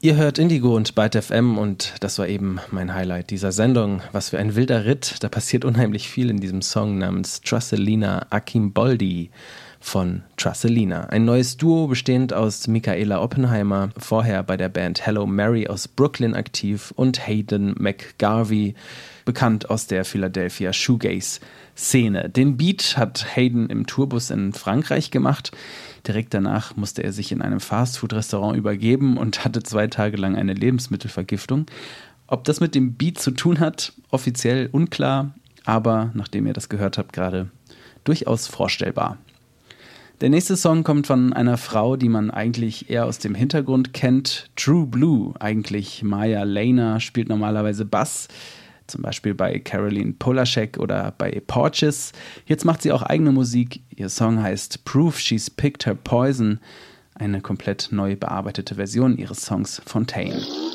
Ihr hört Indigo und Byte FM und das war eben mein Highlight dieser Sendung. Was für ein wilder Ritt, da passiert unheimlich viel in diesem Song namens Trusselina Akimboldi von Trusselina. Ein neues Duo bestehend aus Michaela Oppenheimer, vorher bei der Band Hello Mary aus Brooklyn aktiv, und Hayden McGarvey, bekannt aus der Philadelphia Shoegaze-Szene. Den Beat hat Hayden im Tourbus in Frankreich gemacht. Direkt danach musste er sich in einem Fastfood-Restaurant übergeben und hatte 2 Tage lang eine Lebensmittelvergiftung. Ob das mit dem Beat zu tun hat, offiziell unklar, aber nachdem ihr das gehört habt gerade, durchaus vorstellbar. Der nächste Song kommt von einer Frau, die man eigentlich eher aus dem Hintergrund kennt. True Blue, eigentlich Maya Lehner, spielt normalerweise Bass, zum Beispiel bei Caroline Polachek oder bei Porches. Jetzt macht sie auch eigene Musik. Ihr Song heißt Proof She's Picked Her Poison, eine komplett neu bearbeitete Version ihres Songs Fontaine.